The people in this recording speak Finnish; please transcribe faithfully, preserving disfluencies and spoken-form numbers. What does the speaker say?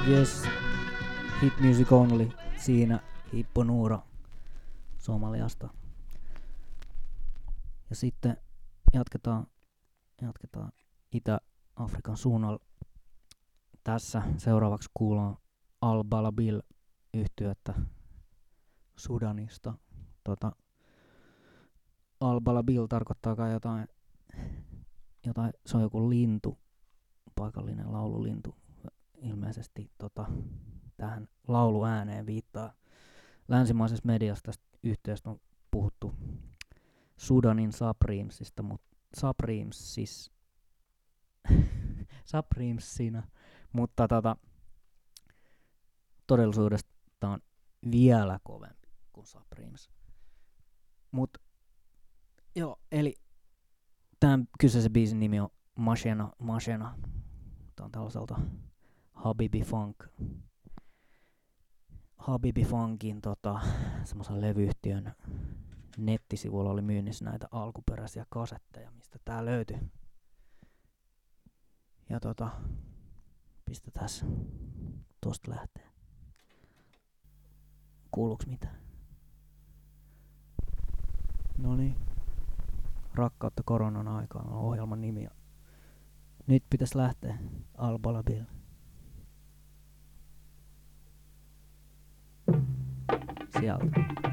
Yes, Hit Music Only, siinä Hippo Nuura Somaliasta. Ja sitten jatketaan, jatketaan Itä-Afrikan suunnalla. Tässä seuraavaksi kuullaan Al Balabil yhtyettä Sudanista. Tota, Al Balabil tarkoittaa kai jotain, jotain, se on joku lintu, paikallinen laululintu. Ilmeisesti tota, tähän lauluääneen viittaa. Länsimaisessa mediassa tästä yhtyeestä on puhuttu Sudanin Supremesista, mutta Supremesis Supremesina, mutta tota, todellisuudessa tää on vielä kovempi kuin Supremes. Mut joo, eli tämän kyseisen biisin nimi on Mashena Mashena. Tää on tällaiselta Habibi Funk. Habibi Funkin tota, semmoisen levyyhtiön nettisivuilla oli myynnissä näitä alkuperäisiä kasetteja, mistä tää löytyi. Ja tota, pistetäs tosta lähtee. Kuuluuks mitään? Noniin. Rakkautta koronan aikaan on ohjelman nimi. Nyt pitäis lähteä. Al Balabil. Sieltä.